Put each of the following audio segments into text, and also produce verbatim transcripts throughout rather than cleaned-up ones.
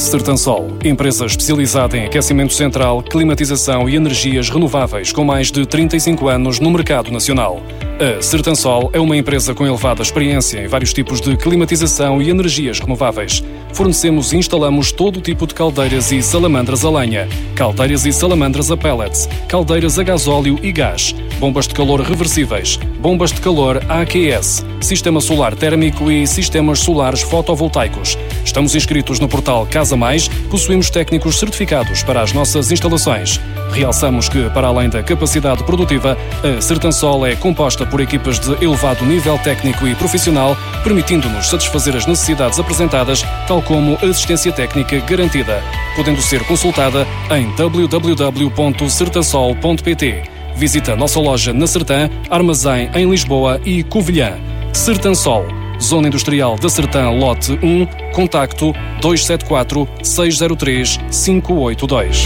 Sertansol, empresa especializada em aquecimento central, climatização e energias renováveis com mais de trinta e cinco anos no mercado nacional. A Sertansol é uma empresa com elevada experiência em vários tipos de climatização e energias renováveis. Fornecemos e instalamos todo o tipo de caldeiras e salamandras a lenha, caldeiras e salamandras a pellets, caldeiras a gasóleo e gás, bombas de calor reversíveis, bombas de calor A Q S, sistema solar térmico e sistemas solares fotovoltaicos. Estamos inscritos no portal Casa Mais, possuímos técnicos certificados para as nossas instalações. Realçamos que, para além da capacidade produtiva, a Sertansol é composta por equipas de elevado nível técnico e profissional, permitindo-nos satisfazer as necessidades apresentadas, tal como assistência técnica garantida, podendo ser consultada em w w w ponto sertansol ponto p t. Visita a nossa loja na Sertã, Armazém em Lisboa e Covilhã. Sertansol, Zona Industrial da Sertã, Lote um, contacto dois sete quatro, seis zero três, cinco oito dois.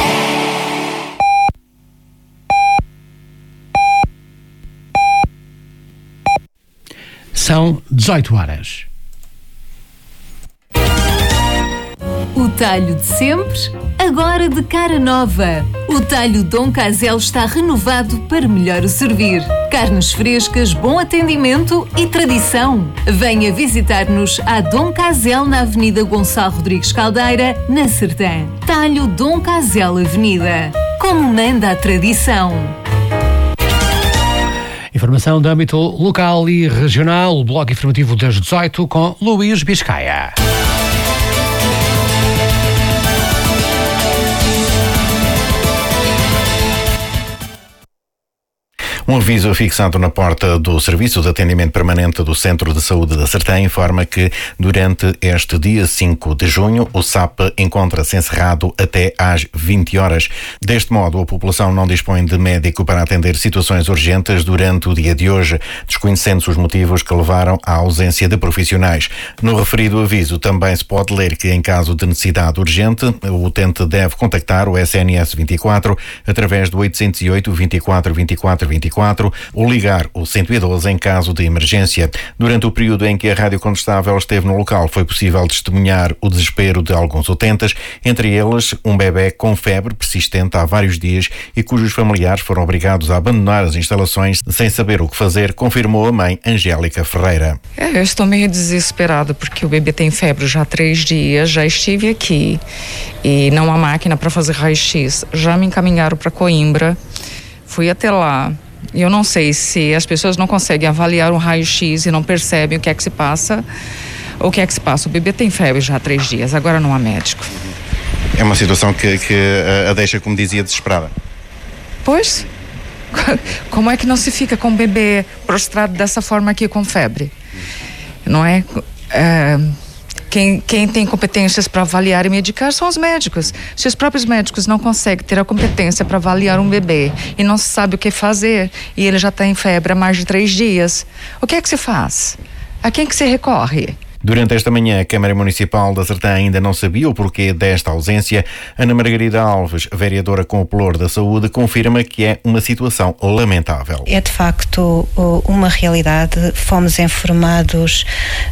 São dezoito horas. O talho de sempre, agora de cara nova. O talho Dom Casel está renovado para melhor o servir. Carnes frescas, bom atendimento e tradição. Venha visitar-nos à Dom Casel na Avenida Gonçalo Rodrigues Caldeira, na Sertã. Talho Dom Casel Avenida. Como manda a tradição. Informação de âmbito local e regional, o bloco informativo das dezoito com Luís Biscaia. Um aviso fixado na porta do Serviço de Atendimento Permanente do Centro de Saúde da Sertã informa que, durante este dia cinco de junho, o S A P encontra-se encerrado até às vinte horas. Deste modo, a população não dispõe de médico para atender situações urgentes durante o dia de hoje, desconhecendo-se os motivos que levaram à ausência de profissionais. No referido aviso, também se pode ler que, em caso de necessidade urgente, o utente deve contactar o S N S vinte e quatro através do oitocentos e oito, vinte e quatro, vinte e quatro, vinte e quatro ou ligar o cento e doze em caso de emergência. Durante o período em que a Rádio Condestável esteve no local, foi possível testemunhar o desespero de alguns utentes, entre eles um bebê com febre persistente há vários dias e cujos familiares foram obrigados a abandonar as instalações sem saber o que fazer, confirmou a mãe Angélica Ferreira. É, eu estou meio desesperada porque o bebê tem febre já há três dias, já estive aqui e não há máquina para fazer raio-x, já me encaminharam para Coimbra, fui até lá. Eu não sei se as pessoas não conseguem avaliar um raio-x e não percebem o que é que se passa, ou o que é que se passa. O bebê tem febre já há três dias, agora não há médico. É uma situação que, que a deixa, como dizia, desesperada. Pois, como é que não se fica com o bebê prostrado dessa forma aqui com febre? Não é? é Quem, quem tem competências para avaliar e medicar são os médicos. Se os próprios médicos não conseguem ter a competência para avaliar um bebê e não se sabe o que fazer, e ele já está em febre há mais de três dias, o que é que se faz? A quem que se recorre? Durante esta manhã, a Câmara Municipal da Sertã ainda não sabia o porquê desta ausência. Ana Margarida Alves, vereadora com o Pelour da Saúde, confirma que é uma situação lamentável. É de facto uma realidade. Fomos informados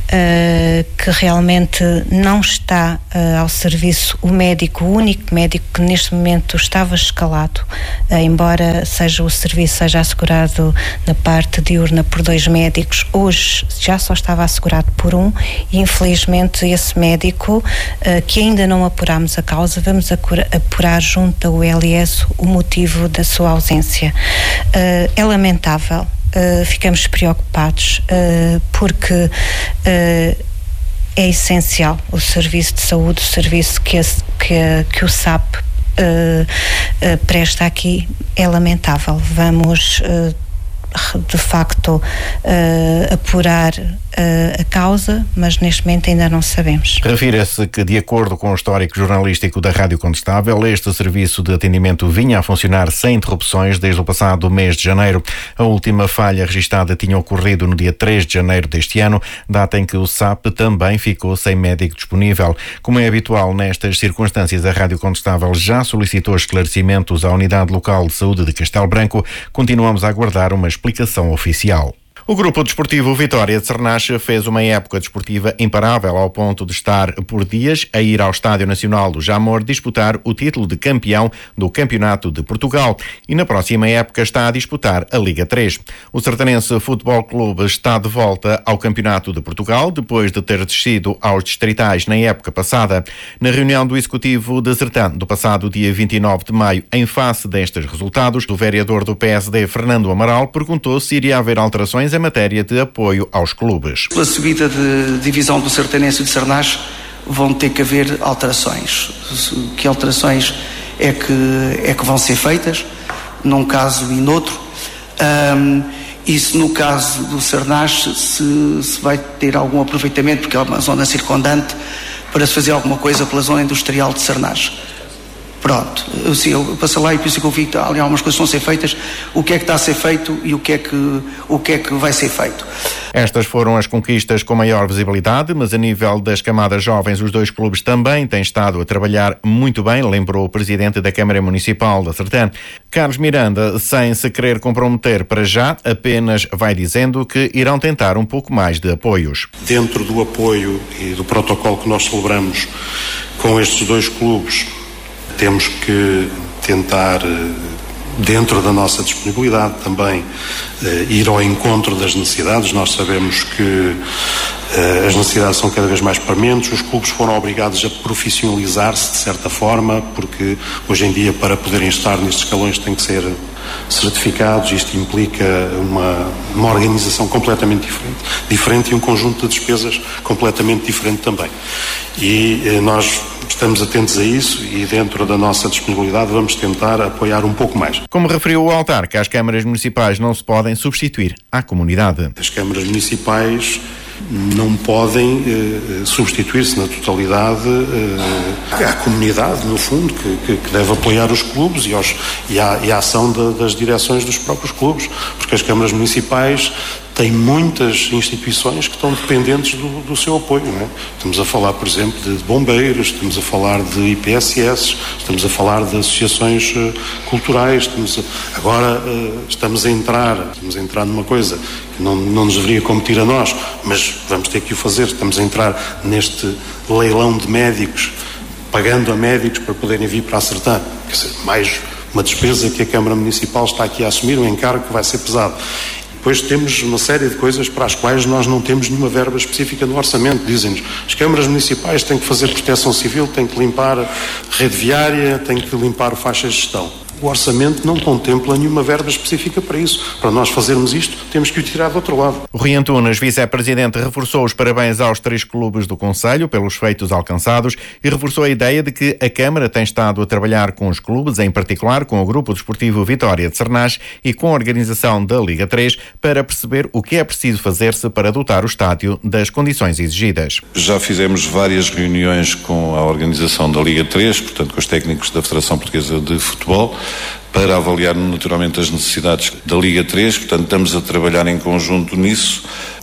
uh, que realmente não está uh, ao serviço o médico, o único médico que neste momento estava escalado, uh, embora seja o serviço seja assegurado na parte diurna por dois médicos, hoje já só estava assegurado por um. E infelizmente esse médico, uh, que ainda não apurámos a causa, vamos acura, apurar junto ao L S o motivo da sua ausência. Uh, é lamentável, uh, ficamos preocupados uh, porque uh, é essencial o serviço de saúde, o serviço que, esse, que, que o S A P uh, uh, presta aqui é lamentável. Vamos uh, de facto uh, apurar uh, a causa, mas neste momento ainda não sabemos. Refira-se que, de acordo com o histórico jornalístico da Rádio Condestável, este serviço de atendimento vinha a funcionar sem interrupções desde o passado mês de janeiro. A última falha registada tinha ocorrido no dia três de janeiro deste ano, data em que o S A P também ficou sem médico disponível. Como é habitual nestas circunstâncias, a Rádio Condestável já solicitou esclarecimentos à Unidade Local de Saúde de Castelo Branco. Continuamos a aguardar uma explicação oficial. O Grupo Desportivo Vitória de Cernache fez uma época desportiva imparável ao ponto de estar por dias a ir ao Estádio Nacional do Jamor disputar o título de campeão do Campeonato de Portugal e na próxima época está a disputar a Liga três. O Sertanense Futebol Clube está de volta ao Campeonato de Portugal depois de ter descido aos distritais na época passada. Na reunião do Executivo de Sertã do passado dia vinte e nove de maio, em face destes resultados, o vereador do P S D, Fernando Amaral, perguntou se iria haver alterações em matéria de apoio aos clubes. Pela subida de divisão do Sertanense e de Cernache vão ter que haver alterações. Que alterações é que, é que vão ser feitas, num caso e noutro? Um, e se no caso do Cernache se, se vai ter algum aproveitamento, porque é uma zona circundante, para se fazer alguma coisa pela zona industrial de Cernache. Pronto, eu, sim, eu passei lá e por isso que eu vi que ali algumas coisas estão a ser feitas, o que é que está a ser feito e o que é que, o que, é que vai ser feito. Estas foram as conquistas com maior visibilidade, mas a nível das camadas jovens os dois clubes também têm estado a trabalhar muito bem, lembrou o presidente da Câmara Municipal da Sertã. Carlos Miranda, sem se querer comprometer para já, apenas vai dizendo que irão tentar um pouco mais de apoios. Dentro do apoio e do protocolo que nós celebramos com estes dois clubes, temos que tentar, dentro da nossa disponibilidade também, ir ao encontro das necessidades. Nós sabemos que as necessidades são cada vez mais prementes, os clubes foram obrigados a profissionalizar-se de certa forma, porque hoje em dia para poderem estar nestes escalões têm que ser certificados. Isto implica uma, uma organização completamente diferente, diferente e um conjunto de despesas completamente diferente também. E eh, nós estamos atentos a isso e dentro da nossa disponibilidade vamos tentar apoiar um pouco mais. Como referiu o autarca, as câmaras municipais não se podem substituir à comunidade. As câmaras municipais não podem eh, substituir-se na totalidade eh, à comunidade, no fundo, que, que, que deve apoiar os clubes e, aos, e, a, e a ação de, das direções dos próprios clubes, porque as câmaras municipais têm muitas instituições que estão dependentes do, do seu apoio, não é? Estamos a falar, por exemplo, de, de bombeiros, estamos a falar de I P S S, estamos a falar de associações uh, culturais, estamos a, agora uh, estamos a entrar, estamos a entrar numa coisa que não, não nos deveria competir a nós, mas vamos ter que o fazer, estamos a entrar neste leilão de médicos, pagando a médicos para poderem vir para a Sertã, quer dizer, mais uma despesa que a Câmara Municipal está aqui a assumir, um encargo que vai ser pesado. Depois temos uma série de coisas para as quais nós não temos nenhuma verba específica no orçamento. Dizem-nos, as câmaras municipais têm que fazer proteção civil, têm que limpar rede viária, têm que limpar faixas de gestão. O orçamento não contempla nenhuma verba específica para isso. Para nós fazermos isto, temos que o tirar do outro lado. O Rui Antunes, vice-presidente, reforçou os parabéns aos três clubes do concelho pelos feitos alcançados e reforçou a ideia de que a Câmara tem estado a trabalhar com os clubes, em particular com o Grupo Desportivo Vitória de Cernache e com a organização da Liga três, para perceber o que é preciso fazer-se para dotar o estádio das condições exigidas. Já fizemos várias reuniões com a organização da Liga três, portanto com os técnicos da Federação Portuguesa de Futebol, para avaliar naturalmente as necessidades da Liga três, portanto estamos a trabalhar em conjunto nisso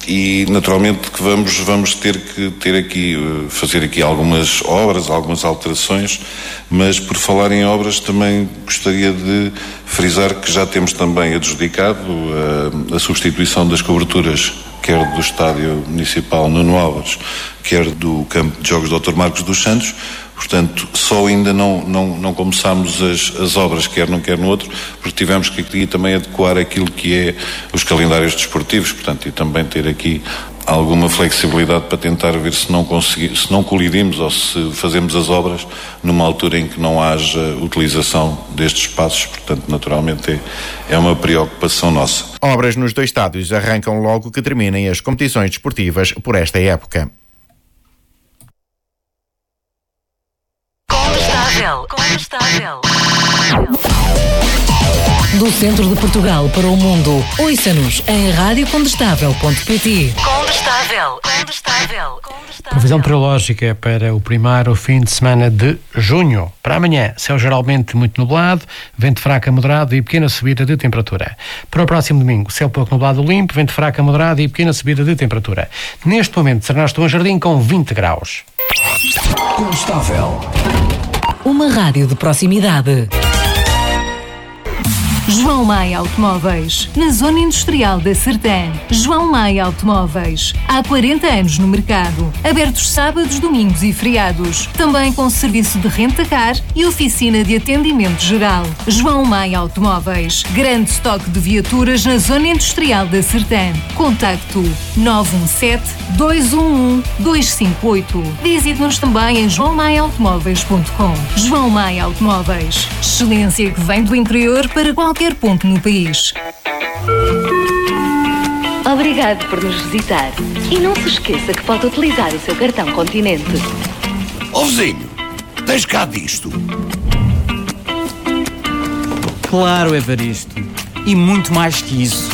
e naturalmente que vamos, vamos ter que ter aqui, fazer aqui algumas obras, algumas alterações, mas por falar em obras também gostaria de frisar que já temos também adjudicado a, a substituição das coberturas, quer do Estádio Municipal Nuno Álvares, quer do Campo de Jogos doutor Marcos dos Santos. Portanto, só ainda não, não, não começámos as, as obras, quer num, quer no outro, porque tivemos que aqui também adequar aquilo que é os calendários desportivos, portanto, e também ter aqui alguma flexibilidade para tentar ver se não conseguir, se não colidimos ou se fazemos as obras numa altura em que não haja utilização destes espaços, portanto, naturalmente é, é uma preocupação nossa. Obras nos dois estádios arrancam logo que terminem as competições desportivas por esta época. Condestável. Do centro de Portugal para o mundo, ouça-nos em rádio condestável ponto pt. Condestável. Condestável. Previsão meteorológica para o primeiro fim de semana de junho. Para amanhã, céu geralmente muito nublado, vento fraco a moderado e pequena subida de temperatura. Para o próximo domingo, céu pouco nublado limpo, vento fraco a moderado e pequena subida de temperatura. Neste momento, Cernache do Bom Jardim com vinte graus. Condestável. Uma rádio de proximidade. João Maia Automóveis, na Zona Industrial da Sertã. João Maia Automóveis, há quarenta anos no mercado. Abertos sábados, domingos e feriados. Também com serviço de renta-car e oficina de atendimento geral. João Maia Automóveis, grande estoque de viaturas na Zona Industrial da Sertã. Contacto nove um sete, dois um um, dois cinco oito. Visite-nos também em joão maia automóveis ponto com. João Maia Automóveis, excelência que vem do interior para qualquer ponto no país. Obrigado por nos visitar. E não se esqueça que pode utilizar o seu cartão Continente. Ó vizinho, tens cá disto? Claro, Evaristo. E muito mais que isso.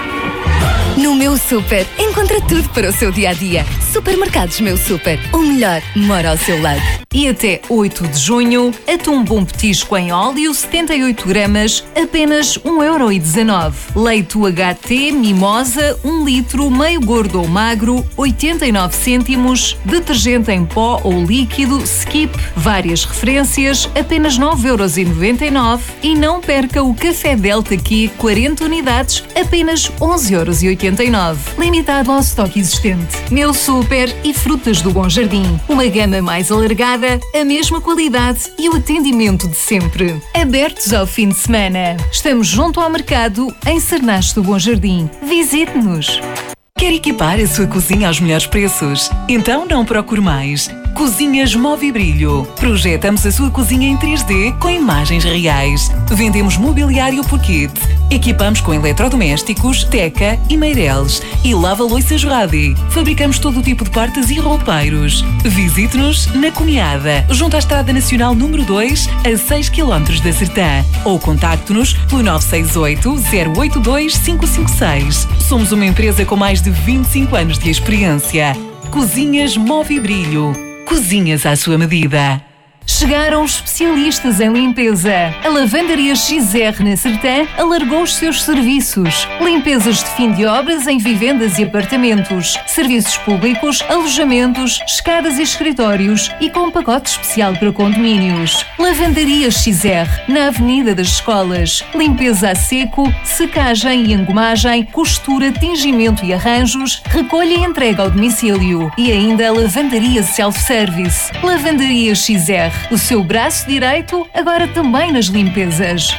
No Meu Super, encontra tudo para o seu dia-a-dia. Supermercados Meu Super, o melhor mora ao seu lado. E até oito de junho, atum bom petisco em óleo, setenta e oito gramas, apenas um euro e dezanove. Leite U H T Mimosa, um litro, meio gordo ou magro, oitenta e nove cêntimos. Detergente em pó ou líquido, Skip, várias referências, apenas nove euros e noventa e nove. E não perca o Café Delta Key, quarenta unidades, apenas onze euros e oitenta e nove. Limitado ao estoque existente. Meu Super e Frutas do Bom Jardim. Uma gama mais alargada, a mesma qualidade e o atendimento de sempre. Abertos ao fim de semana. Estamos junto ao mercado em Cernache do Bom Jardim. Visite-nos. Quer equipar a sua cozinha aos melhores preços? Então não procure mais. Cozinhas Movibrilho. Projetamos a sua cozinha em três D com imagens reais. Vendemos mobiliário por kit. Equipamos com eletrodomésticos, teca e meireles. E lava-loiças Radi. Fabricamos todo o tipo de portas e roupeiros. Visite-nos na Cunhada, junto à Estrada Nacional número dois, a seis quilómetros da Sertã. Ou contacte-nos pelo nove seis oito, zero oito dois, cinco cinco seis. Somos uma empresa com mais de vinte e cinco anos de experiência. Cozinhas Movibrilho. Cozinhas à sua medida. Chegaram os especialistas em limpeza. A Lavandaria X R na Sertã alargou os seus serviços. Limpezas de fim de obras em vivendas e apartamentos, serviços públicos, alojamentos, escadas e escritórios e com um pacote especial para condomínios. Lavandaria X R, na Avenida das Escolas. Limpeza a seco, secagem e engomagem, costura, tingimento e arranjos, recolha e entrega ao domicílio. E ainda a Lavandaria Self-Service. Lavandaria X R. O seu braço direito, agora também nas limpezas.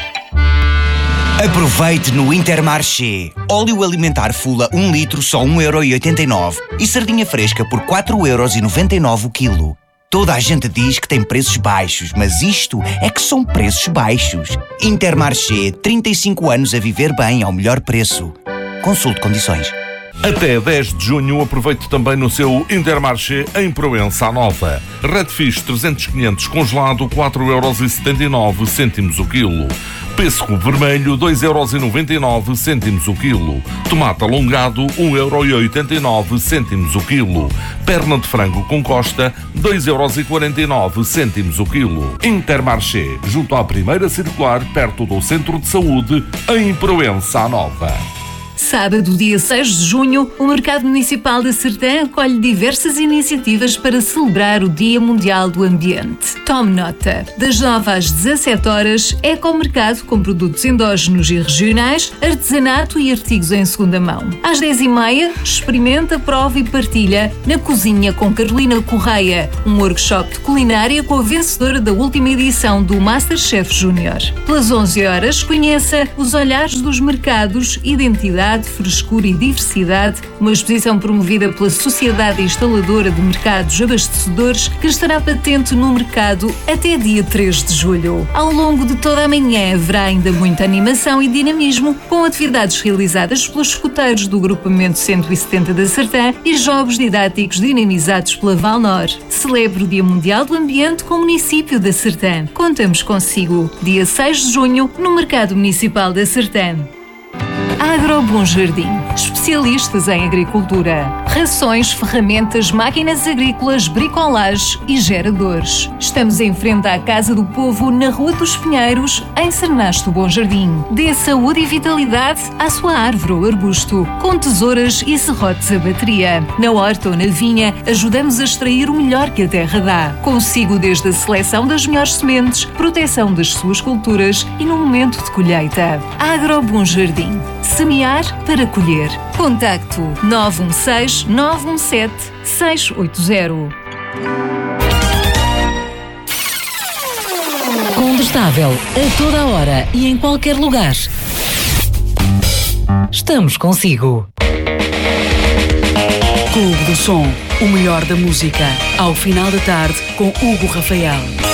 Aproveite no Intermarché. Óleo alimentar Fula um litro só um euro e oitenta e nove. E sardinha fresca por quatro euros e noventa e nove o quilo. Toda a gente diz que tem preços baixos, mas isto é que são preços baixos. Intermarché, trinta e cinco anos a viver bem ao melhor preço. Consulte condições. Até dez de junho aproveite também no seu Intermarché em Proença Nova. Redfish trezentos quinhentos congelado quatro euros e setenta e nove cêntimos o quilo. Pêssego vermelho dois euros e noventa e nove cêntimos o quilo. Tomate alongado um euro e oitenta e nove cêntimos o quilo. Perna de frango com costa dois euros e quarenta e nove cêntimos o quilo. Intermarché, junto à primeira circular, perto do Centro de Saúde, em Proença Nova. Sábado, dia seis de junho, o Mercado Municipal da Sertã acolhe diversas iniciativas para celebrar o Dia Mundial do Ambiente. Tome nota. Das nove às dezassete horas, ecomercado com produtos endógenos e regionais, artesanato e artigos em segunda mão. Às dez e meia, experimenta, prova e partilha na Cozinha com Carolina Correia, um workshop de culinária com a vencedora da última edição do Masterchef Júnior. Pelas onze horas, conheça os olhares dos mercados, identidade, frescura e diversidade, uma exposição promovida pela Sociedade Instaladora de Mercados Abastecedores que estará patente no mercado até dia três de julho. Ao longo de toda a manhã haverá ainda muita animação e dinamismo, com atividades realizadas pelos escuteiros do Grupamento cento e setenta da Sertã e jogos didáticos dinamizados pela Valnor. Celebre o Dia Mundial do Ambiente com o município da Sertã. Contamos consigo, dia seis de junho, no Mercado Municipal da Sertã. Agro Bom Jardim, especialistas em agricultura. rações, ferramentas, máquinas agrícolas, bricolage e geradores. Estamos em frente à Casa do Povo, na Rua dos Pinheiros, em Cernasto Bom Jardim. Dê saúde e vitalidade à sua árvore ou arbusto, com tesouras e serrotes a bateria. Na horta ou na vinha, ajudamos a extrair o melhor que a terra dá. Consigo desde a seleção das melhores sementes, proteção das suas culturas e no momento de colheita. Agro Bom Jardim. Semear para colher. Contacto nove um seis, nove um sete, seis oito zero. Condestável, a toda a hora e em qualquer lugar. Estamos consigo. Clube do Som, o melhor da música. Ao final da tarde, com Hugo Rafael.